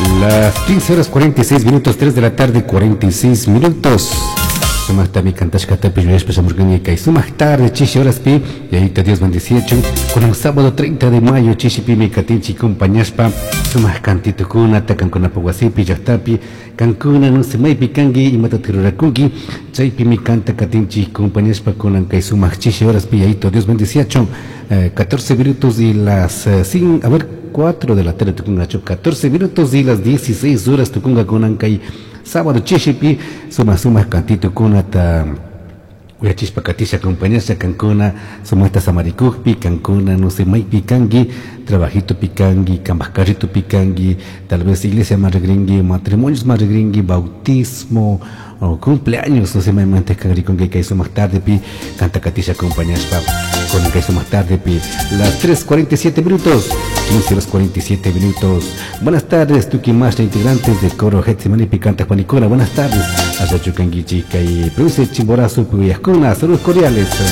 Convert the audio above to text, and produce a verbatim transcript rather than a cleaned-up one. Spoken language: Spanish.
Las quince horas cuarenta y seis minutos, tres de la tarde, cuarenta y seis minutos. Sumasta mi cantashka tapi yo espero que kai sumah tarde chishi horas pi y ahí te Dios bendeciecho con un sábado treinta de mayo chishi pi mi katinchi compañaspa sumah cantito kuna takan kuna pawasipi yastapi kankuna no se mai pikangi y mata tirurakuki chay pi mi canta katinchi compañaspa con kai sumah chishi horas pi y ahí te Dios bendeciecho eh, catorce minutos y las eh, sin a ver cuatro de la tarde tukunga cho catorce minutos y las dieciséis horas tukunga con ankai sábado chishipi suma suma cantito kuna ta uyachispa katisha compañía cancuna suma esta samaricujpi cancuna no sé mai picangi trabajito picangi cambascarrito picangi tal vez iglesia más regringi matrimonios más regringi bautismo o cumpleaños no sé mai mente cangri con que hizo más tarde pi canta katisha compañía con que hizo más tarde pi las tres cuarenta y siete minutos quince horas cuarenta y siete minutos. Buenas tardes, Tuki Masha, integrantes de Coro Getsimani Picanta Juanicora. Buenas tardes, Ayachucanguichica y Produce Chimborazo Puyascona. Saludos cordiales.